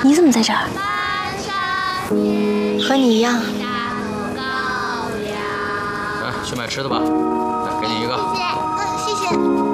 你怎么在这儿？ 和你一样。 来，去买吃的吧。来，给你一个。 谢谢。